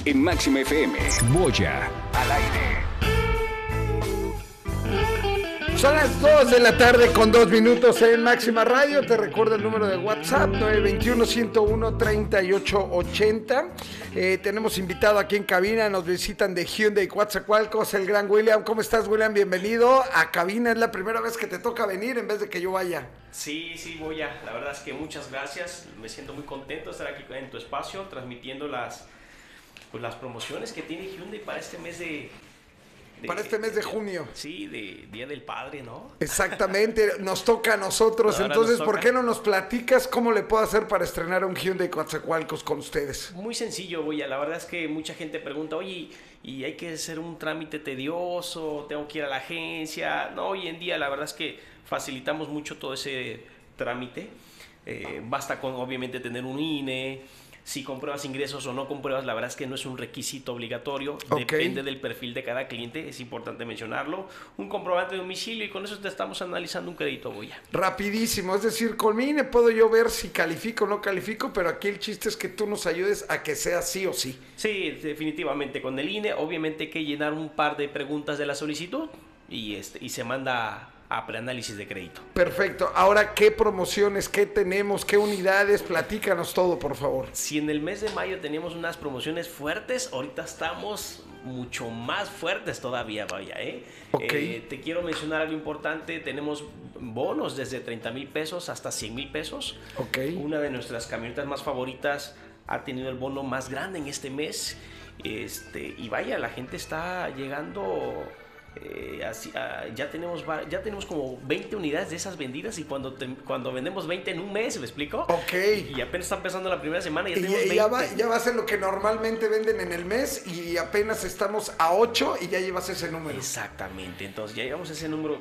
en Máxima FM. Boya al aire. Son las 2 de la tarde con 2 minutos en Máxima Radio. Te recuerdo el número de WhatsApp, 921-101-3880. Tenemos invitado aquí en cabina, nos visitan de Hyundai Coatzacoalcos, el gran William. ¿Cómo estás, William? Bienvenido a cabina. Es la primera vez que te toca venir en vez de que yo vaya. Sí, voy a. La verdad es que muchas gracias. Me siento muy contento de estar aquí en tu espacio, transmitiendo las promociones que tiene Hyundai para este mes para este mes de junio. Sí, de Día del Padre, ¿no? Exactamente, nos toca a nosotros. Ahora entonces, nos ¿por toca. qué no nos platicas cómo le puedo hacer para estrenar un Hyundai Coatzacoalcos con ustedes? Muy sencillo, Boya. La verdad es que mucha gente pregunta, oye, ¿y hay que hacer un trámite tedioso? ¿Tengo que ir a la agencia? No, hoy en día la verdad es que facilitamos mucho todo ese trámite. Basta con, obviamente, tener un INE. Si compruebas ingresos o no compruebas, la verdad es que no es un requisito obligatorio. Depende del perfil de cada cliente, es importante mencionarlo. Un comprobante de domicilio y con eso te estamos analizando un crédito, Boya. Rapidísimo, es decir, con mi INE puedo yo ver si califico o no califico, pero aquí el chiste es que tú nos ayudes a que sea sí o sí. Sí, definitivamente. Con el INE, obviamente hay que llenar un par de preguntas de la solicitud y se manda a preanálisis de crédito. Perfecto. Ahora, ¿qué promociones, qué tenemos, qué unidades? Platícanos todo, por favor. Si en el mes de mayo teníamos unas promociones fuertes, ahorita estamos mucho más fuertes todavía, vaya, te quiero mencionar algo importante. Tenemos bonos desde 30,000 pesos hasta 100,000 pesos. Una de nuestras camionetas más favoritas ha tenido el bono más grande en este mes. Y vaya, la gente está llegando... ya tenemos como 20 unidades de esas vendidas y cuando vendemos 20 en un mes, ¿me explico? Y apenas está empezando la primera semana y ya tenemos 20. Ya va a ser lo que normalmente venden en el mes y apenas estamos a 8 y ya llevas ese número. Exactamente, entonces ya llevamos ese número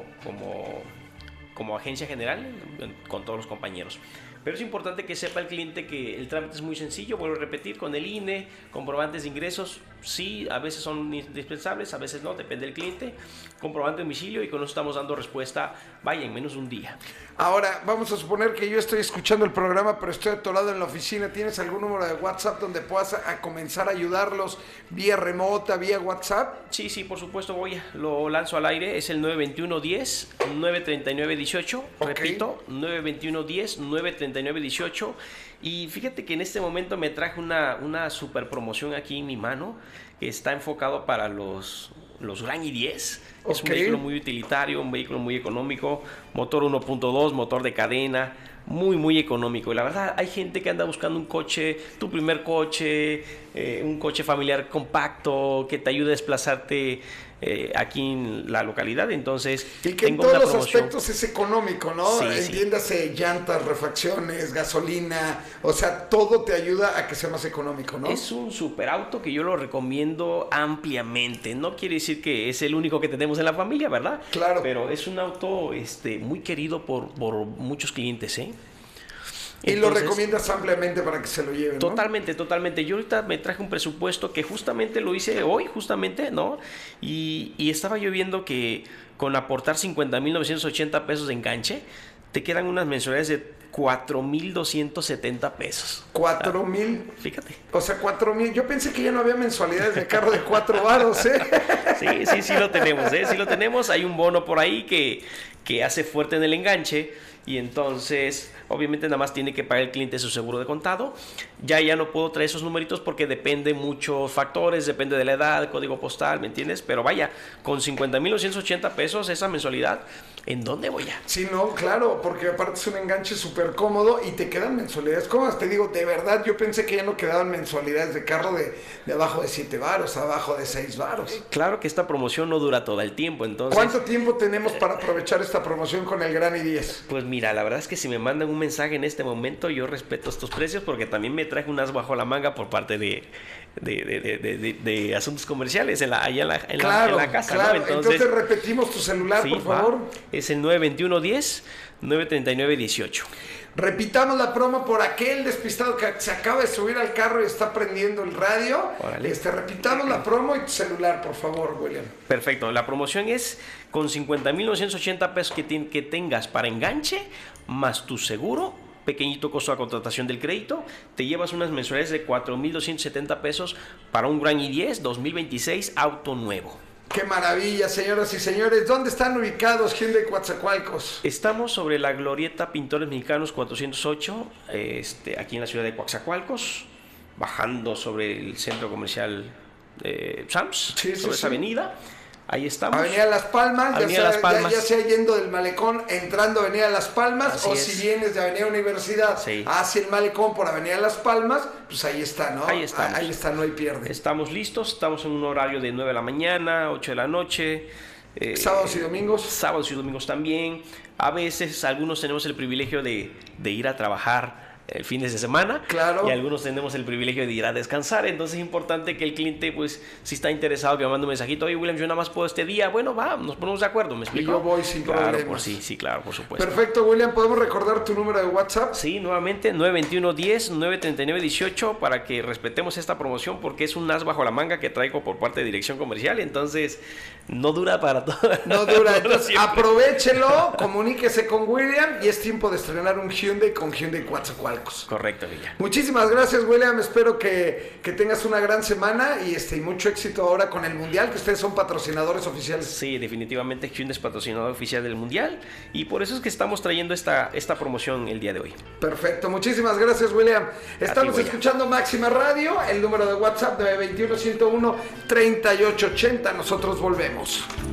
como agencia general con todos los compañeros. Pero es importante que sepa el cliente que el trámite es muy sencillo. Vuelvo a repetir, con el INE, comprobantes de ingresos, sí, a veces son indispensables, a veces no, depende del cliente. Comprobante de domicilio y con eso estamos dando respuesta, vaya, en menos de un día. Ahora, vamos a suponer que yo estoy escuchando el programa, pero estoy atorado en la oficina. ¿Tienes algún número de WhatsApp donde puedas comenzar a ayudarlos vía remota, vía WhatsApp? Sí, por supuesto, lo lanzo al aire. Es el 921-10-939-18. Repito, 921-10-939-18. Y fíjate que en este momento me traje una super promoción aquí en mi mano que está enfocado para los Gran i10. Es un vehículo muy utilitario, un vehículo muy económico, motor 1.2, motor de cadena, muy económico. Y la verdad, hay gente que anda buscando un coche, tu primer coche, un coche familiar compacto que te ayude a desplazarte aquí en la localidad. Entonces, y que en todos los aspectos es económico, ¿no? Entiéndase, llantas, refacciones, gasolina, o sea, todo te ayuda a que sea más económico, ¿no? Es un superauto que yo lo recomiendo ampliamente. No quiere decir que es el único que tenemos en la familia, ¿verdad? Claro. Pero es un auto muy querido por muchos clientes, ¿eh? Y lo recomiendas ampliamente para que se lo lleven, ¿no? Totalmente. Yo ahorita me traje un presupuesto que justamente lo hice hoy, ¿no? Y estaba yo viendo que con aportar 50,980 pesos de enganche, te quedan unas mensualidades de 4,270 pesos. 4,000. Fíjate. O sea, 4,000. Yo pensé que ya no había mensualidades de carro de 4 varos, ¿eh? Sí lo tenemos, ¿eh? Sí lo tenemos. Hay un bono por ahí que hace fuerte en el enganche. Y entonces, obviamente, nada más tiene que pagar el cliente su seguro de contado. Ya no puedo traer esos numeritos porque depende muchos factores, depende de la edad, el código postal, ¿me entiendes? Pero vaya, con 50,980 pesos esa mensualidad, ¿en dónde voy a? Sí, no, claro, porque aparte es un enganche súper cómodo y te quedan mensualidades cómodas. Te digo, de verdad, yo pensé que ya no quedaban mensualidades de carro de abajo de 7 varos, abajo de 6 varos. Claro que esta promoción no dura todo el tiempo, entonces... ¿Cuánto tiempo tenemos para aprovechar esta promoción con el Gran i10? Pues mira, la verdad es que si me mandan un mensaje en este momento, yo respeto estos precios porque también me traje unas bajo la manga por parte de asuntos comerciales allá en la casa. Claro. ¿no? Entonces repetimos tu celular, por favor. Es el 921-10-939-18. Repitamos la promo por aquel despistado que se acaba de subir al carro y está prendiendo el radio. Repitamos la promo y tu celular, por favor, William. Perfecto. La promoción es con 50,980 pesos que tengas para enganche, más tu seguro, pequeñito costo de contratación del crédito, te llevas unas mensualidades de 4,270 pesos para un Gran i10 2026 auto nuevo. ¡Qué maravilla, señoras y señores! ¿Dónde están ubicados Hyundai Coatzacoalcos? Estamos sobre la Glorieta Pintores Mexicanos 408, aquí en la ciudad de Coatzacoalcos, bajando sobre el centro comercial Sams, sobre esa avenida. Ahí estamos. Avenida Las Palmas, ya sea yendo del Malecón, entrando a Avenida Las Palmas, Así o es. si vienes de Avenida Universidad hacia el Malecón por Avenida Las Palmas, pues ahí está, ¿no? Ahí estamos. Ahí está, no hay pierde. Estamos listos, estamos en un horario de 9 de la mañana, 8 de la noche. ¿Sábados y domingos? Sábados y domingos también. A veces algunos tenemos el privilegio de ir a trabajar fines de semana, claro, y algunos tenemos el privilegio de ir a descansar. Entonces es importante que el cliente, pues, si está interesado, que me mande un mensajito: oye, William, yo nada más puedo este día. Bueno, va, nos ponemos de acuerdo, ¿me explico? Y yo voy sin problemas. Claro, por supuesto. Perfecto, William, ¿podemos recordar tu número de WhatsApp? Sí, nuevamente, 921-10-939-18, para que respetemos esta promoción, porque es un as bajo la manga que traigo por parte de Dirección Comercial. Entonces no dura para todo. No dura, entonces aprovéchelo, comuníquese con William, y es tiempo de estrenar un Hyundai con Hyundai Coatzacoalcos. Correcto, Villa. Muchísimas gracias, William. Espero que tengas una gran semana y mucho éxito ahora con el Mundial, que ustedes son patrocinadores oficiales. Sí, definitivamente Hyundai es patrocinador oficial del Mundial, y por eso es que estamos trayendo esta promoción el día de hoy. Perfecto, muchísimas gracias, William. Estamos escuchando Máxima Radio, el número de WhatsApp 921-101-3880. Nosotros volvemos.